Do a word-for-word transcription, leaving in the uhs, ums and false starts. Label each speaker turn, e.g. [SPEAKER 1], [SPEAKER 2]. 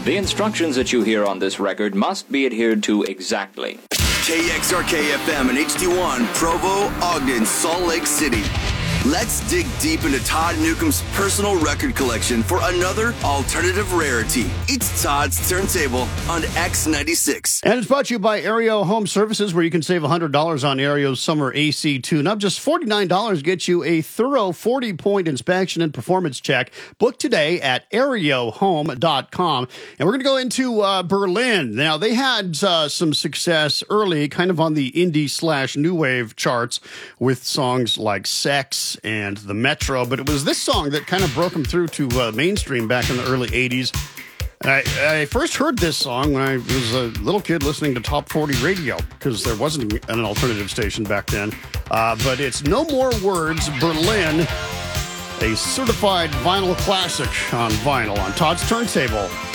[SPEAKER 1] The instructions that you hear on this record must be adhered to exactly.
[SPEAKER 2] K X R K F M and H D one, Provo, Ogden, Salt Lake City. Let's dig deep into Todd Newcomb's personal record collection for another alternative rarity. It's Todd's Turntable on X ninety-six.
[SPEAKER 3] And it's brought to you by Aereo Home Services, where you can save one hundred dollars on Aereo's summer A C tune-up. Just forty-nine dollars gets you a thorough forty-point inspection and performance check. Book today at aereo home dot com. And we're going to go into uh, Berlin. Now, they had uh, some success early, kind of on the indie slash new wave charts with songs like Sex and The Metro, but it was this song that kind of broke them through to uh, mainstream back in the early eighties. I, I first heard this song when I was a little kid listening to Top forty radio, because there wasn't an alternative station back then. Uh, but it's No More Words, Berlin, a certified vinyl classic on vinyl on Todd's Turntable.